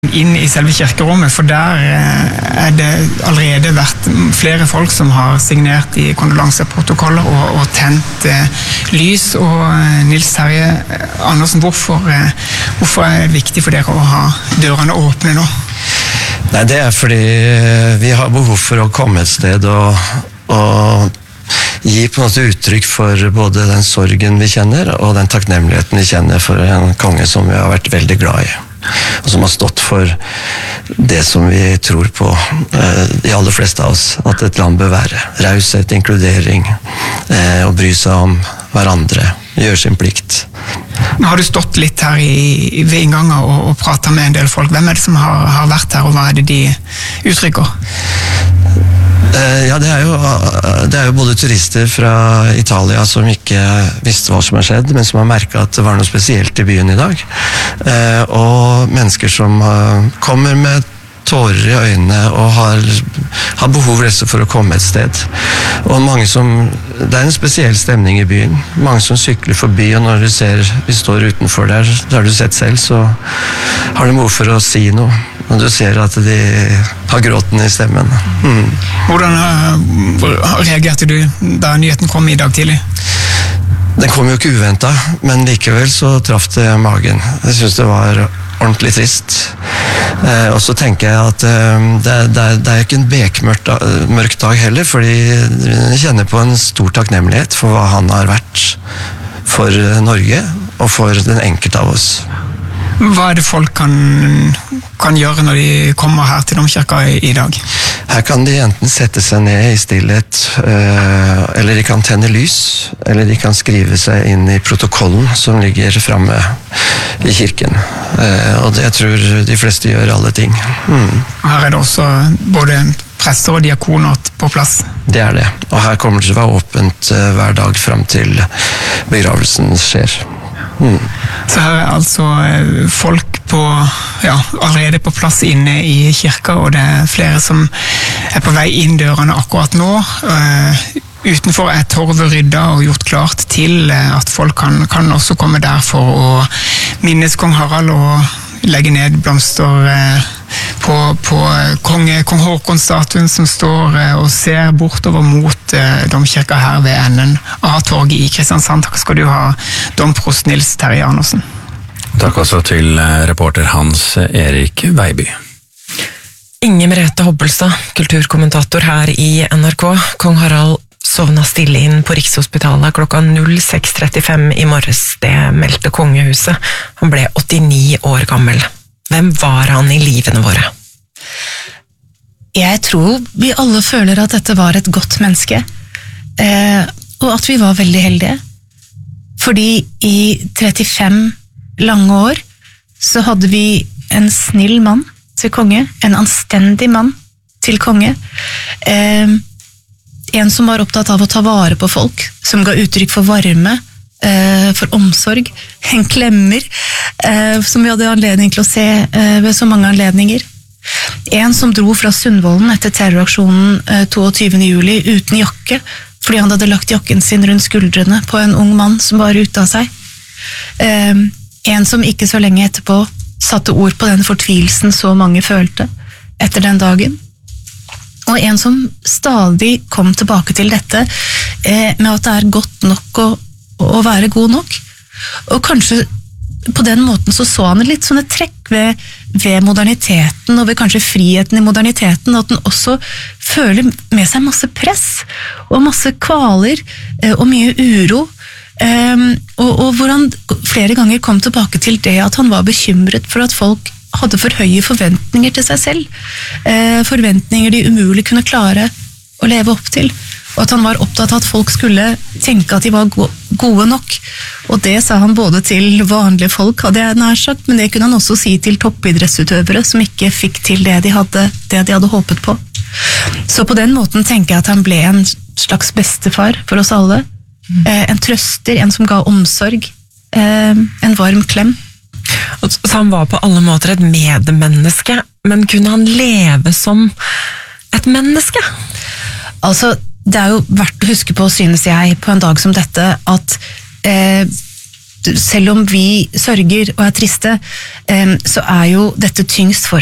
inn i selve kirkerommet, for der det allerede vært flere folk som har signert i kondolanseprotokoller og tent lys. Og Nils Terje Andersen, hvorfor det viktig for dere å ha dørene åpne nå? Nei, det fordi vi har behov for å komme et sted og gi på en måte uttrykk for både den sorgen vi kjenner og den takknemligheten vi kjenner for en konge som vi har vært veldig glad i. Og som har stått for det som vi tror på, de aller fleste av oss, at et land bør være. Raushet, inkludering, og bry seg om hverandre, gjøre sin plikt. Nå har du stått litt her ved inngangen og pratet med en del folk. Hvem er det som har vært her, og hva er det de uttrykker? Ja, det er jo både turister fra Italia som ikke visste hva som har skjedd, men som har merket at det var noe spesielt i byen i dag. Og mennesker som kommer med tårer i øynene og har behov for å komme et sted. Og det er en spesiell stemning i byen. Mange som sykler forbi, og når vi står utenfor der, det har du sett selv, så har de behov for å si noe. Og du ser at de har gråten i stemmen. Hvordan reagerte du da nyheten kom i dag tidlig? Den kom jo ikke uventet, men likevel så traff det magen. Jeg synes det var ordentlig trist. Og så tenker jeg at det er ikke en bekmørk dag heller, fordi jeg kjenner på en stor takknemlighet for hva han har vært for Norge og for den enkelte av oss. Hva er det folk kan gjøre når de kommer her til Domkirka i dag? Her kan de enten sette seg ned i stillhet, eller de kan tenne lys, eller de kan skrive seg inn i protokollen som ligger fremme i kirken. Og jeg tror de fleste gjør alle ting. Her er det også både prester og diakoner på plass? Det er det, og her kommer det til å være åpent hver dag frem til begravelsen skjer. Så her er altså folk allerede på plass inne i kirka, og det er flere som er på vei inn dørene akkurat nå. Utenfor er torvet rydda og gjort klart til at folk kan også komme der for å minnes kong Harald og legge ned blomster på kong Håkon-statuen som står og ser bortover mot domkirka her ved enden av torget i Kristiansand. Takk skal du ha, domprost Nils Terje Andersen. Takk også til reporter Hans Erik Veiby. Inger Merete Hobbelstad, kulturkommentator her i NRK. Kong Harald sovna stille inn på Rikshospitalet klokka 06:35 i morges. Det meldte kongehuset. Han ble 89 år gammel. Hvem var han i livene våre? Jeg tror vi alle føler at dette var et godt menneske, og at vi var veldig heldige. Fordi i 35 lange år så hadde vi en snill mann til konge, en anstendig mann til konge, en som var opptatt av å ta vare på folk, som ga uttrykk for varme, for omsorg, en klemmer, som vi hadde anledning til å se ved så mange anledninger. En som dro fra Sundvolden etter terroraksjonen 22. juli uten jakke, fordi han hadde lagt jakken sin rundt skuldrene på en ung mann som var ute av seg. En som ikke så lenge etterpå satte ord på den fortvilelsen så mange følte etter den dagen. Og en som stadig kom tilbake til dette med at det er godt nok å være god nok. Og kanskje på den måten så han litt sånne trekk ved moderniteten og ved kanskje friheten i moderniteten, at den også føler med seg masse press og masse kvaler og mye uro, og hvor han flere ganger kom tilbake til det at han var bekymret for at folk hadde for høye forventninger til seg selv, forventninger de umulig kunne klare å leve opp til, og at han var opptatt av at folk skulle tenke at de var gode nok. Og det sa han både til vanlige folk, hadde jeg nær sagt, men det kunne han også si til toppidrettsutøvere som ikke fikk til det de hadde håpet på. Så på den måten tenker jeg at han ble en slags bestefar for oss alle, en trøster, en som ga omsorg, en varm klem. Så han var på alle måter et medmenneske, men kunne han leve som et menneske? Altså, det er jo verdt å huske på, synes jeg, på en dag som dette, at selv om vi sørger og triste, så jo dette tyngst for